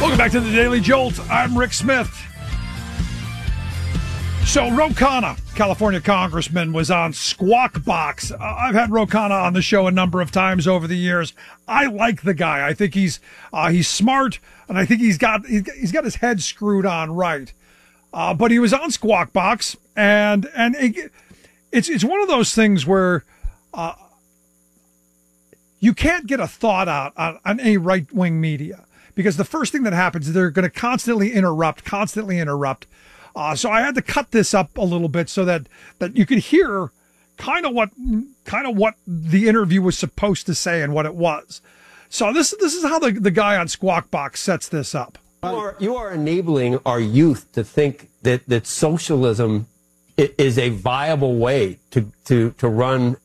Welcome back to the Daily Jolt. I'm Rick Smith. So Ro Khanna, California congressman, was on Squawk Box. I've had Ro Khanna on the show a number of times over the years. I like the guy. I think he's smart, and I think he's got his head screwed on right. But he was on Squawk Box, and it's one of those things where you can't get a thought out on any right-wing media, because the first thing that happens is they're going to constantly interrupt. So I had to cut this up a little bit so that you could hear kind of what the interview was supposed to say and what it was. So this is how the guy on Squawk Box sets this up. You are enabling our youth to think that socialism is a viable way to run.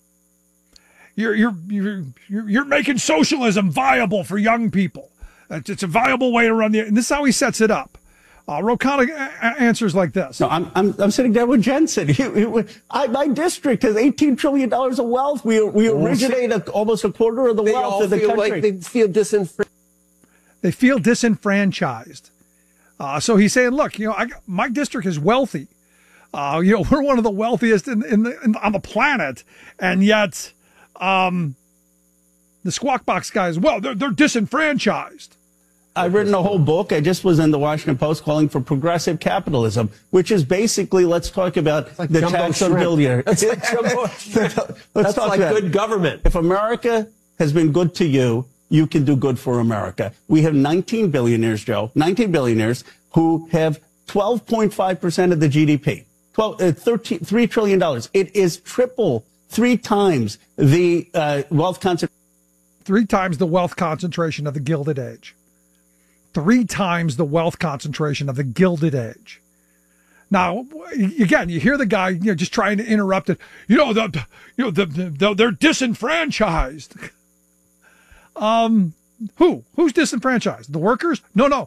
You're making socialism viable for young people. It's a viable way to run and this is how he sets it up. Ro Khanna answers like this. No, I'm sitting there with Jensen. My district has $18 trillion of wealth. We originate almost a quarter of the wealth of the country. Like they feel disenfranchised. They feel disenfranchised. So he's saying, look, my district is wealthy. We're one of the wealthiest on the planet, and yet the Squawk Box guys, well, they're disenfranchised. I've written a whole book. I just was in the Washington Post calling for progressive capitalism, which is basically, let's talk about like the tax on billionaires. That's like jumbo shrimp. That's like good government. If America has been good to you, you can do good for America. We have 19 billionaires, Joe, 19 billionaires who have 12.5% of the GDP, $3 trillion. It is three times the wealth concentration. 3 times the wealth concentration of the Gilded Age. 3 times the wealth concentration of the Gilded Age. Now, again, you hear the guy, just trying to interrupt it. They're disenfranchised. Who's disenfranchised? The workers? No.